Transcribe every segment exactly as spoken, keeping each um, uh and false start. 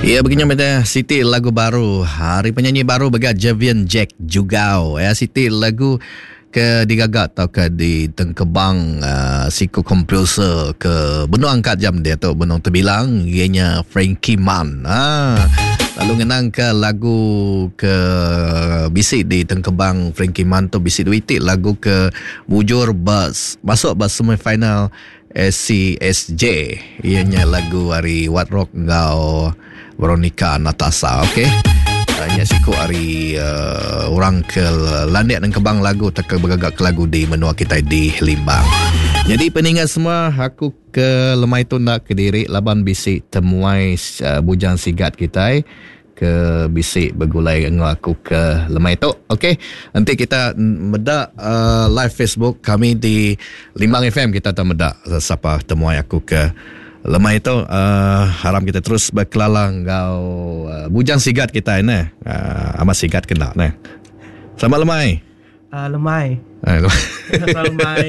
Ya, begini macam Siti lagu baru. Hari penyanyi baru bagi Javian Jack Jugau. Ya, Siti lagu ke digagak atau ke di tengkebang uh, siku komposer ke benua angkat jam dia tu benua terbilang ianya Frankie Mann. Ha. Lalu ngenang ke lagu ke bisik di tengkebang Frankie Mann tu bisik duitik lagu ke bujur bas masuk bas semifinal S C S J. Ianya lagu hari What Rock Ngau Veronica Natasha. Okey. Hanya siku hari uh, orang ke landiak dan kebang lagu tak bergagak ke lagu di menua kita di Limbang. Jadi peningat semua, aku ke lemai tu nak ke diri laban bisik temuai uh, bujang sigat kita ke bisik bergulai dengan aku ke lemai tu. Okey. Nanti kita medak uh, live Facebook kami di Limbang F M, kita tak medak siapa temuai aku ke lemai itu. uh, haram kita terus berkelalang kau uh, bujang sigat kita ini. Uh, amat sigat kena ni. Selamat lemai. Uh, lemai. Uh, Selamat lemai.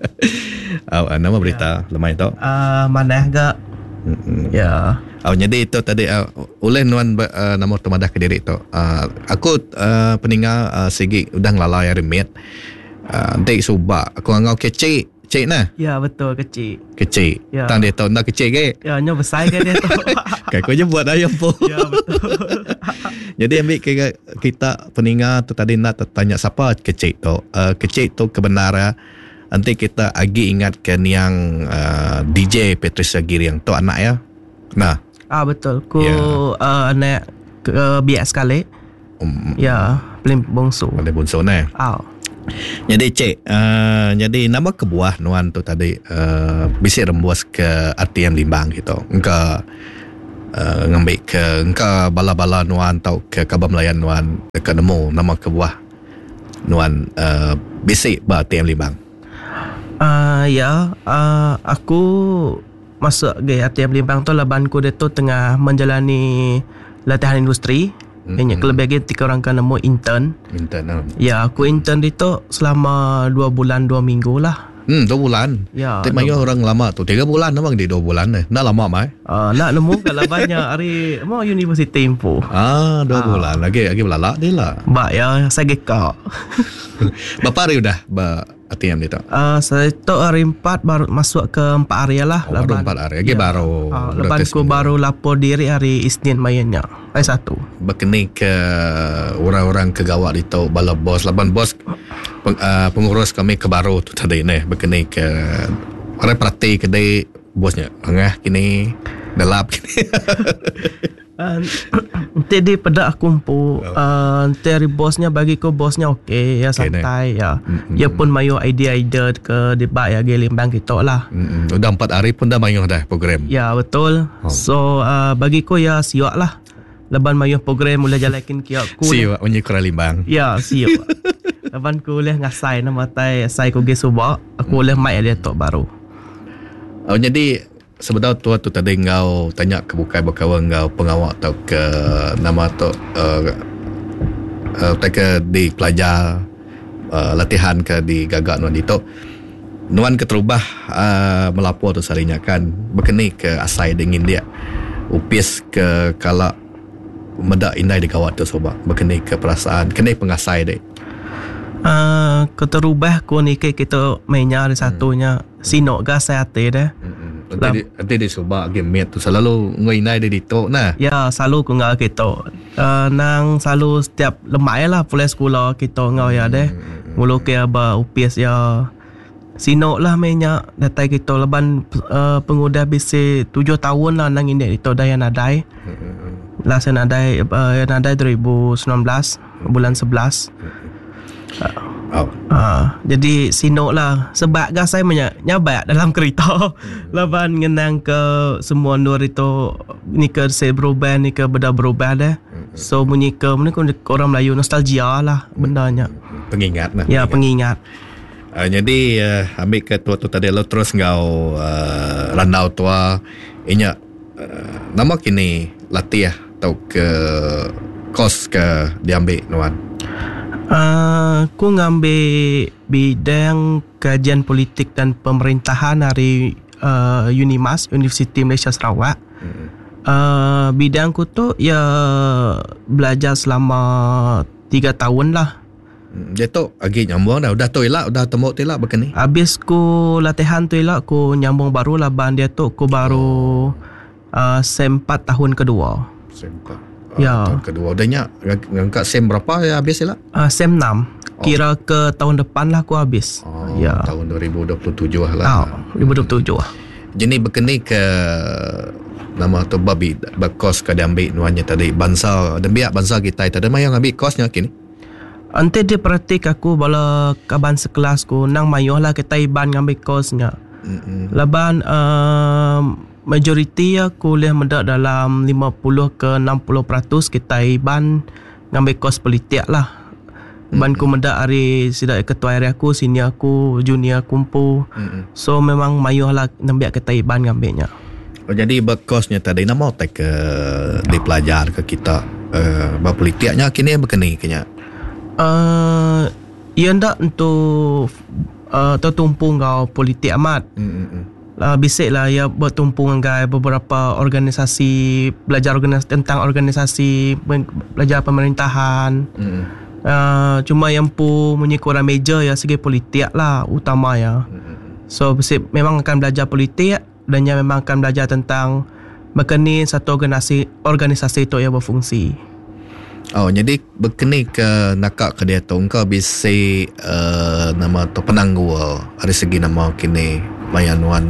Oh, uh, nama berita ya. Lemai itu. Uh, mana agak. Mm-hmm. Ya. Oh, jadi itu tadi uh, oleh nuan uh, nama temadah ke diri itu. Uh, aku uh, peningat uh, segi udah ngelalai remit. Uh, nanti subak aku ngau kecil. Kecil nah? Ya, betul, kecil. Kecil. Ya. Tang dia tahu nak kecil ke? Ya, nya besar ke dia tu. Kan kau je buat ayam po. Ya, betul. Jadi ambil kita, kita peningat tu tadi nak tanya siapa kecil tu. Uh, kecil tu kebenaran. Nanti kita agi ingatkan yang uh, D J Patricia Giriang tu anak ya. Nah. Ah, betul. Ku ya. uh, anak uh, biak sekali. Um, ya, paling bongsu. Paling bongsu nah. Ah. Jadi cik, uh, jadi nama kebuah nuan tu tadi uh, bisik rembus ke R T M Limbang gitu. Engka uh, ngambil ke engka bala-bala nuan tau ke Kabar Melayan nuan ke nemu nama kebuah nuan uh, bisik ba R T M Limbang. Uh, ya, uh, aku masuk ke R T M Limbang tu labanku dia tu tengah menjalani latihan industri. Mm-hmm. Ini kelebihan tiga orang kan nemu intern. Intern. Uh. Ya, aku intern itu selama dua bulan dua minggu lah. Hmm, dua bulan. Ya. Tapi mayu orang lama tu tiga bulan namang di dua bulan ni. Nak lama mai? Uh, nak nemu kalau banyak hari mau university info. Ah, dua uh. bulan lagi lagi belalak dia lah. Ba ya, saya gekak. Berapa hari dah ba R T M ni tu? Uh, saya tu hari empat baru masuk ke empat hari lah. Oh, baru empat hari. Lagi ya. Baru. Uh, lepas ku baru lapor diri hari Isnin mainnya. Hari satu. Berkini ke orang-orang kegawat itu bala bos. Laban bos peng, uh, pengurus kami ke baru tu tadi ni. Berkini ke orang perhati kedai bosnya. Engah kini delap kini. Uh, nanti dia pada aku kumpul uh, nanti hari bosnya bagi ko bosnya okey ya okay, santai ya. Mm-hmm. Ya pun mayu idea-idea ke debat ya Limbang kita lah. Mm-hmm. Udah empat hari pun dah mayu dah program. Ya betul. Oh. So uh, bagi ko ya siok lah. Leban mayu program mula jalakin kiak ku. Siok punya Kura Limbang. Ya siok. Leban ku boleh ngasai nama tai sai ko ge subak. Aku boleh mai dia tok baru. Oh jadi sebenarnya tu tu tadi engkau tanya ke bukai-bukai engkau pengawak atau ke nama tu uh, uh, ke di pelajar uh, latihan ke di gagak nuan itu nuan ke terubah uh, melapor tu sarinya kan berkeni ke asai dingin dia upis ke kalau medak indai di kawat tu sobat berkeni ke perasaan kena pengasai dek. Uh, keterubah ko ni ke kita mainnya ada satunya hmm. sinok gas saya ate dah. Hmm. Nanti nanti dia cuba game mate tu selalu ngoinai dia ditok nah. Ya, selalu ku ngau kita. Uh, nang selalu setiap lemai lah pulai sekolah kita ngau ya deh. Mulu ke aba upis ya. Sinok lah mainnya datai kita leban uh, penguda bisi tujuh tahun lah nang indek itu dah yang nadai. Lah saya nadai uh, yang nadai dua ribu sembilan belas bulan sebelas. Uh, oh. uh, jadi sinok lah sebab gas saya banyak nyabat dalam kereta. Hmm. Laban ngenang ke semua nur itu ni ke saya berubah ni ke benda berubah dah. Hmm. So bunyi ke ni orang Melayu nostalgia lah bendanya. Pengingat lah. Ya pengingat. Uh, jadi uh, ambil ke tua tu tadi lo terus ngau uh, randau tua inya uh, nama kini latih atau ke kos ke diambil nuan. Uh, aku ngambil bidang kajian politik dan pemerintahan dari uh, Unimas, Universiti Malaysia Sarawak. Hmm. Uh, bidang ku tu ya belajar selama tiga tahun lah. Dia tu lagi nyambung dah. Dah tu elak, dah tembok tu elak begini. Habis ku latihan tu elak, ku nyambung baru lah ban dia tu. Ku baru uh, sem empat tahun kedua. Sem empat. Ya. Uh, tahun kedua. Udahnya angkat sem berapa ya habis elak? Uh, sem enam. Oh. Kira ke tahun depan lah ku habis. Oh, ya. Tahun dua ribu dua puluh tujuh lah. Oh, dua ribu dua puluh tujuh lah. Jadi begini ke nama tu babi berkos ke dia ambil nuannya tadi bangsa dan biar bangsa kita tadi mah yang ambil kosnya kini. Ante dia praktik aku bala kaban sekelas ku nang mayuh lah kita iban ngambil kosnya. Mm-hmm. Laban uh, majoriti aku kuliah mendak dalam lima puluh ke enam puluh peratus kita iban ngambil kos politik lah. Ban mm-hmm. ku mendak hari sidak ketua area aku, senior aku, junior kumpu. Mm-hmm. So memang mayuh lah nambiak kita iban ngambilnya. Oh, jadi berkosnya tadi nama tak ke dipelajar ke kita uh, berpolitiknya kini begini kenya. Uh, ia ndak untuk uh, tertumpu ngau politik amat. Mm-hmm. Uh, bisik lah ia bertumpu dengan beberapa organisasi, belajar organisasi tentang organisasi, belajar pemerintahan. Mm-hmm. Uh, cuma yang pu menyekuran meja ya segi politik lah utama ya. Mm-hmm. So bisik memang akan belajar politik dan ia memang akan belajar tentang berkini satu organisasi organisasi itu yang berfungsi. Oh, jadi berkini ke nakak ke dia tu engkau bisa uh, nama tu penangguh dari segi nama kini mayanuan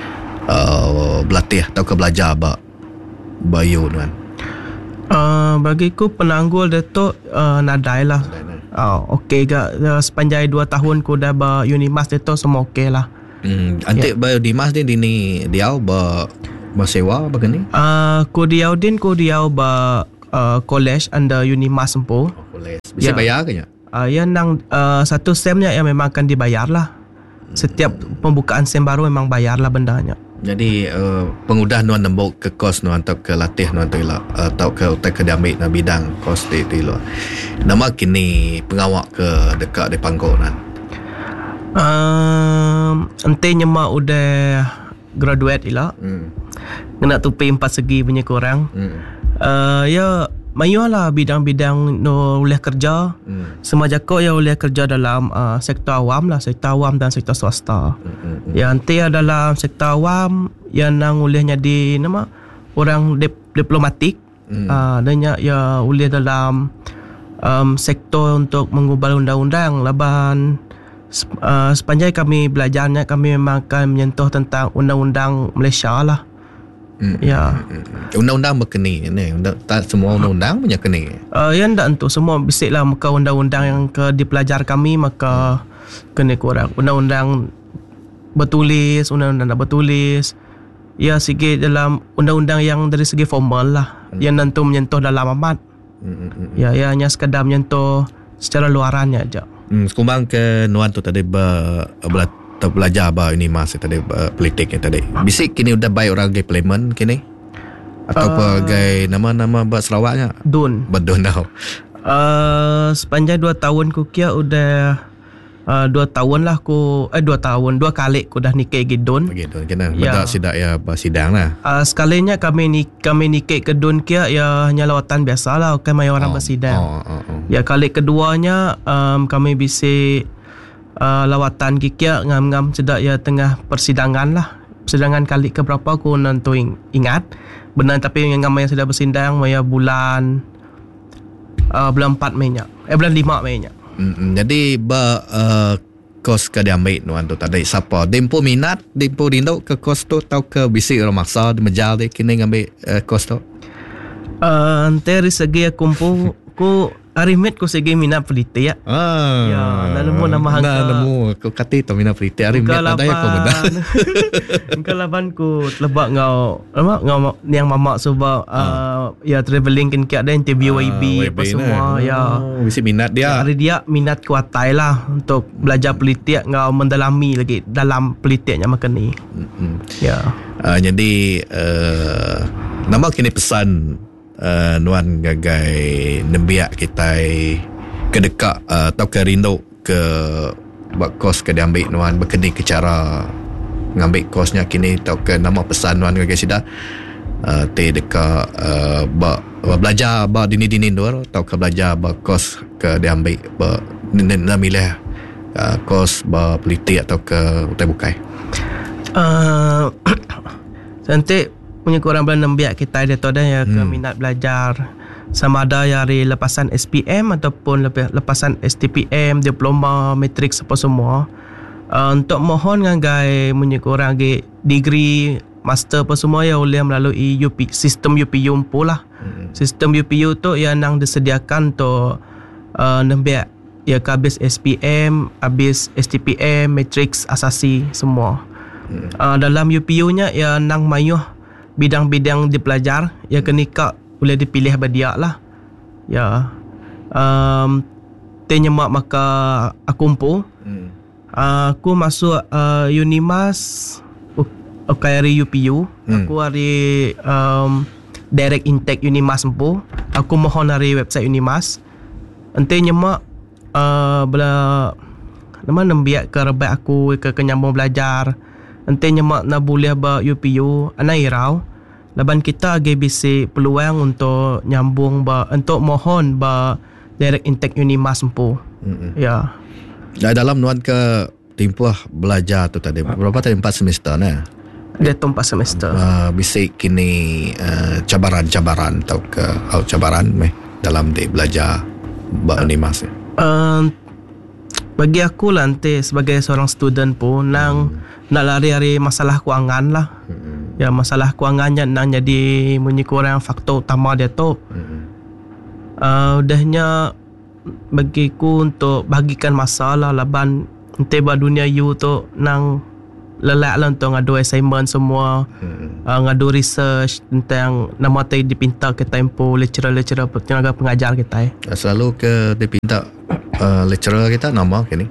uh, berlatih atau ke belajar ba bayu tuan. Uh, bagiku penangguh dia tu uh, nadai lah. Oh, okey gak uh, sepanjang dua tahun ku dah ba Unimas dia tu semua okey lah. Hmm, antik yeah. Ba Unimas ni dini diau ba bersewa begini? Uh, ku diau din ku diau ba Uh, college under Unimas Sempo. Oh, college. Bisa ya. Bayar ke ya? Uh, ya nang uh, satu semnya yang memang akan dibayar lah. Setiap hmm. pembukaan sem baru memang bayar lah bendanya. Jadi uh, pengudah nuan nembok ke kos nuan atau ke latih nuan tu lah atau ke utak ke diambil na bidang kos tu tu lah. Nama kini pengawak ke dekat di pangkok nan. Um, ente nyemak udah graduate ilah. Hmm. Kena tupi empat segi punya korang. Hmm. Uh, ya mayuh lah bidang-bidang no boleh kerja. Hmm. Semua kau ya boleh kerja dalam uh, sektor awam lah, sektor awam dan sektor swasta. Hmm, hmm, hmm. Yang nanti ya dalam sektor awam yang nang boleh jadi nama orang dip, diplomatik. Hmm. Uh, dan ya, ya boleh dalam um, sektor untuk mengubah undang-undang laban. Uh, sepanjang kami belajarnya kami memang akan menyentuh tentang undang-undang Malaysia lah. Hmm. Ya. Undang-undang berkeni ni. Undang, tak semua undang-undang punya keni. Uh, yang tak untuk semua bisik lah maka undang-undang yang ke dipelajar kami maka hmm. kena kurang. Undang-undang bertulis, undang-undang tak bertulis. Ya sikit dalam undang-undang yang dari segi formal lah. Hmm. Yang tentu menyentuh dalam amat. Hmm. Ya, ya hanya sekadar menyentuh secara luarannya aja. Hmm, sekumbang ke nuan tu tadi ber, ber belajar apa ini masa tadi uh, politiknya tadi. Bisik kini udah baik orang gay parlimen kini atau uh, gay nama-nama buat Sarawaknya. Dun. Berdun dah. Uh, sepanjang dua tahun ku kia udah uh, dua tahun lah ku eh dua tahun dua kali ku dah nikah ke Dun. Begitu kena. Ya. Benda sidak ya sidang lah. Uh, sekalinya kami ni kami nikah ke Dun kia ya hanya lawatan biasa lah bukan mai orang oh, bersidang. Oh, oh, oh. Ya kali keduanya um, kami bisa Uh, lawatan kikia ngam-ngam sedak ya tengah persidangan lah. Persidangan kali ke berapa aku nanti ingat. Benar tapi ngam yang sudah bersidang maya bulan uh, bulan empat Mei nya. Eh bulan lima Mei nya. Mm-hmm. Jadi ba uh, kos ke diambil nuan tu tadi siapa? Dempo minat, dempo rindu ke kos tu atau ke bisik orang maksa di mejal dia kini ngambil uh, kos tu? Uh, dari segi kumpu ku Arimit ku segi minat politik ya. Ah. Ya, nalemu nama hangka. Nalemu ku kati tu minat politik. Arimit ada ya ku benda. Engkau laban ku lebak ngau, apa ngau yang mamak sebab ah. uh, ya travelling kan kia ada interview ah, Y B apa semua ya. Oh, mesti minat dia. Hari dia minat ku atai lah untuk belajar politik ngau mendalami lagi dalam politiknya makan ni. Mm-hmm. Ya. Uh, jadi uh, nama kini pesan Uh, nuan gagai nembiak kita ke dekat uh, atau ke rindu ke buat kos ke diambil nuan berkini ke cara ngambil kosnya kini atau ke nama pesan nuan gagai sidak uh, te dekat uh, ba, ba belajar ba dini-dini tu atau ke belajar ba kos ke dia ambil ba nak milih uh, kos ba politik atau ke utai bukai. Uh, nanti punya korang boleh nembiak kita dia tu dah ya ke hmm. minat belajar sama ada dari lepasan S P M ataupun lepasan S T P M, diploma, matrik apa semua. Uh, untuk mohon dengan gay punya korang ge degree, master apa semua ya boleh melalui U P, sistem U P U pula. Hmm. Sistem U P U tu yang nang disediakan untuk uh, nembiak ya ke habis S P M, habis S T P M, matrik, asasi semua. Hmm. Uh, dalam U P U-nya ya nang mayuh bidang-bidang dipelajar ya kenika boleh dipilih berdiak lah. Ya. Um, tanya mak maka aku empu. Hmm. Uh, aku masuk uh, Unimas okay, hari U P U. Hmm. Aku hari um, direct intake Unimas empu. Aku mohon hari website Unimas. Ente nyemak uh, bela nama nembiak ke rebat aku ke kenyambung belajar. Ente nyemak na boleh ba U P U ana irau. Laban kita agi bisi peluang untuk nyambung ba untuk mohon ba direct intake Unimas empu. Mm-hmm. Ya. Dah dalam nuan ke tempoh belajar tu tadi berapa tadi empat semester nah. Dia tu empat semester. Uh, bisi kini uh, cabaran-cabaran atau ke oh, cabaran meh dalam di belajar ba Unimas. Uh, bagi aku lah nanti sebagai seorang student pun nang hmm. nak lari-lari masalah kewangan lah. Hmm. Ya masalah kewangannya nang jadi menyikurang faktor utama dia tu. Hmm. Uh, udahnya bagiku untuk bagikan masalah laban nanti ba dunia you tu nang lelak lah untuk ngadu assignment semua. Hmm. Uh, ngadu research tentang nama tu dipinta ke tempo lecturer-lecturer tenaga pengajar kita. Selalu ke dipinta uh, lecturer kita nama kini.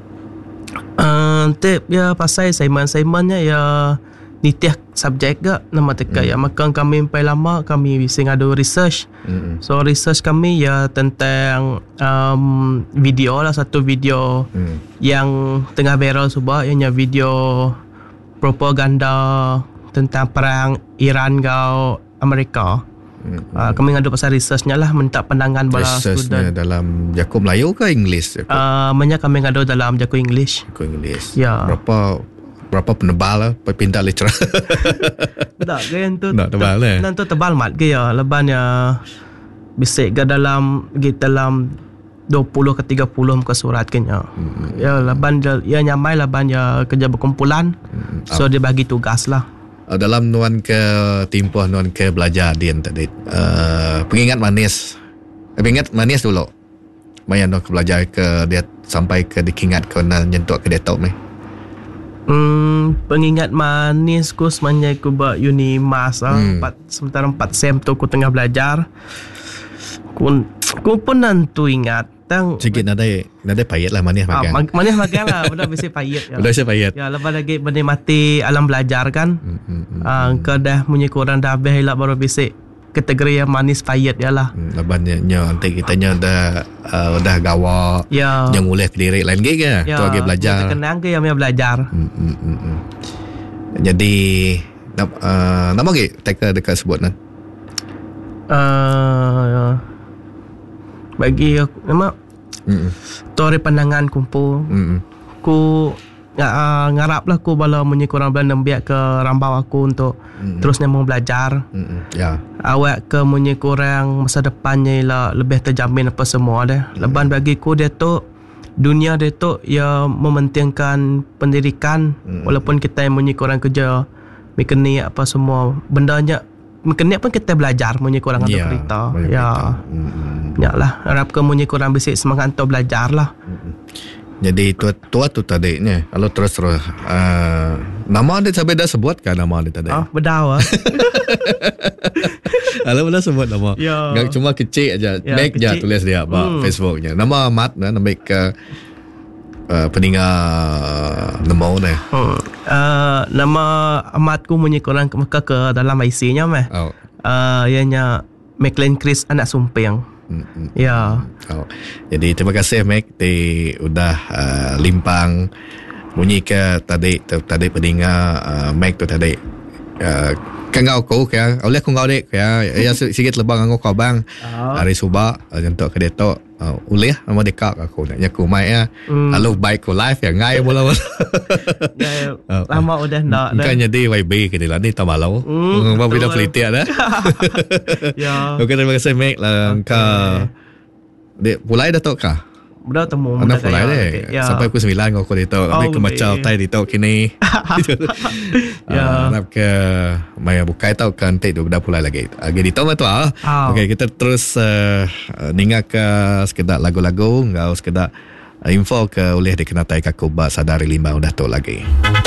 Uh, nanti ya pasal assignment-assignmentnya ya nitiah subjek ke nama teka hmm. ya maka kami sampai lama kami bisa ngadu research. Hmm. So research kami ya tentang um, video lah satu video hmm. yang tengah viral subah ianya video propaganda tentang perang Iran kau Amerika. Hmm. Uh, kami ngadu pasal researchnya lah minta pandangan bala student. Dalam jaku Melayu ke English? Uh, banyak kami ngadu dalam jaku English. Jaku English. Ya. Berapa berapa penebal lah pinta lecturer? Tak, gaya tu. Tak tebal eh. Nanti tebal mat gaya leban ya bisik ke dalam gitu dalam dua puluh ke tiga puluh muka surat kenya. Hmm. Ya leban ya nyamai leban ya kerja berkumpulan. Hmm. So oh. dia bagi tugas lah. Dalam nuan ke timpoh nuan ke belajar dia tadi uh, pengingat manis pengingat manis dulu mayan nuan ke belajar ke dia sampai ke dikingat ke nak nyentuh ke dia tahu ni hmm, pengingat manis ku semuanya ku buat Unimas hmm. empat, sementara empat sem tu ku tengah belajar ku, ku pun nantu ingat tang sikit nada nada payat lah manis makan. Ah, manis makan lah, benda mesti payat. Ya. Benda mesti payat. Ya, lepas lagi menikmati alam belajar kan. Hmm, hmm, hmm, ah, ke dah punya kurang dah habis lah baru bisik kategori yang manis payat ya lah. Hmm, lepas nya nanti kita nya dah uh, dah gawa. Ya. Yang mulai lirik lain ke ke? Ya, tu lagi belajar. Ya, kenang ke yang dia belajar. Hmm, hmm, hmm, hmm. Jadi uh, nama ke teka dekat sebut nan. Uh, ya. Bagi aku nama mm-mm. Tori pandangan kumpul mm-mm. Ku uh, ngarap lah ku bala munyi kurang belan nembiak ke rambau aku untuk mm-mm. terus nyambung belajar. Mm-mm. Ya. Awak ke munyi kurang masa depannya lah lebih terjamin apa semua dah. Mm-mm. Leban bagi ku dia tu dunia dia tu ya mementingkan pendidikan. Mm-mm. Walaupun kita yang munyi kurang kerja mekanik apa semua bendanya mekanik pun kita belajar munyi kurang ada yeah, kereta. Ya. Mm-hmm. Ya lah, harap ke munyi kurang bisik semangat untuk belajar lah. Mm-hmm. Jadi tua-tua tu tadi ni, kalau terus-terus uh, nama dia sampai dah sebut kan nama dia tadi? Ah, berdawa. Kalau dah sebut nama. Ya. Enggak cuma kecil aja. Ya, make je tulis dia apa hmm. Facebooknya. Nama Mat nah, nama ke uh, peninggal nama ni. Hmm. Uh, nama amatku munyi kurang ke ke dalam I C-nya meh. Oh. Uh, ianya McLean Chris anak Sumping. Mm-hmm. Ya. Oh. Jadi terima kasih Mac di udah uh, limpang bunyi ke tadi tadi pendengar uh, Mac tu tadi uh, Kangau ko kaya oleh ko ngau dek kaya ya sikit lebang ngau ko bang. Oh. Hari suba untuk ke detok uh, uleh nama dekak aku nak nyaku mai ya. Hmm. Lalu baik ko live ya ngai bola. Ya, lama udah ndak dah. Kan jadi Y B ke dia ni tamalau. Hmm, Ba bila betul. pelitian dah. Ya. Okey terima kasih Mek lah ka. Dek pulai datok ka? Udah temu Anda muda pulai kaya. deh. Ya. Sampai pukul sembilan kau kau detok. Oh, Habis ke macam boleh. tai detok kini. Ya. Nak ke maya bukai tau kan tai dah pulai lagi. Lagi di tahu tu ah. Oh. Okey kita terus uh, ningak ke sekedar lagu-lagu, ngau sekedar uh, info ke oleh dikenatai kakuba sadari lima udah tu lagi.